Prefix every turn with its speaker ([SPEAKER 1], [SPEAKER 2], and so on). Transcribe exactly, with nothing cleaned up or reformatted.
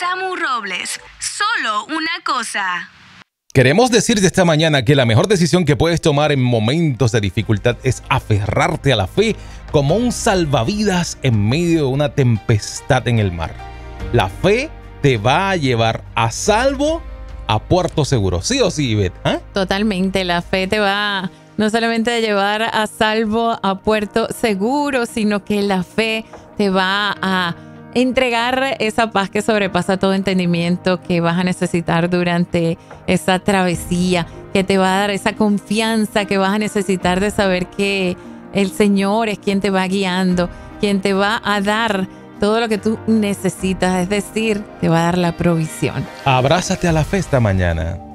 [SPEAKER 1] Camu Robles, solo una cosa.
[SPEAKER 2] Queremos decirte esta mañana que la mejor decisión que puedes tomar en momentos de dificultad es aferrarte a la fe como un salvavidas en medio de una tempestad en el mar. La fe te va a llevar a salvo a puerto seguro. ¿Sí o sí, Ivette? ¿Ah?
[SPEAKER 3] Totalmente. La fe te va no solamente a llevar a salvo a puerto seguro, sino que la fe te va a entregar esa paz que sobrepasa todo entendimiento que vas a necesitar durante esa travesía, que te va a dar esa confianza que vas a necesitar de saber que el Señor es quien te va guiando, quien te va a dar todo lo que tú necesitas, es decir, te va a dar la provisión.
[SPEAKER 2] Abrázate a la fe esta mañana.